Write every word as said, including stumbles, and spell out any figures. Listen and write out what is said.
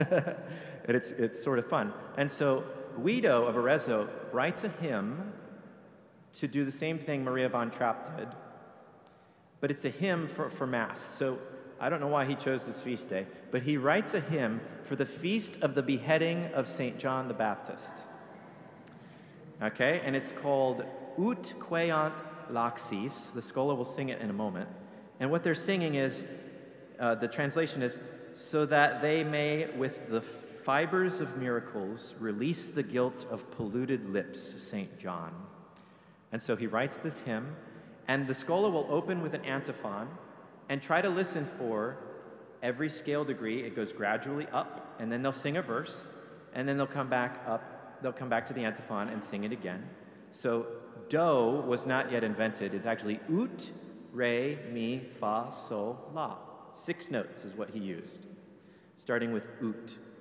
And it's, it's sort of fun. And so Guido of Arezzo writes a hymn to do the same thing Maria von Trapp did, but it's a hymn for, for Mass. So I don't know why he chose this feast day, but he writes a hymn for the feast of the beheading of Saint John the Baptist. Okay, and it's called Ut Queant Laxis. The schola will sing it in a moment. And what they're singing is, uh, the translation is, so that they may, with the fibers of miracles, release the guilt of polluted lips, Saint John. And so he writes this hymn, and the schola will open with an antiphon and try to listen for every scale degree. It goes gradually up, and then they'll sing a verse, and then they'll come back up, they'll come back to the antiphon and sing it again. So do was not yet invented. It's actually ut, re, mi, fa, sol, la. Six notes is what he used, starting with ut.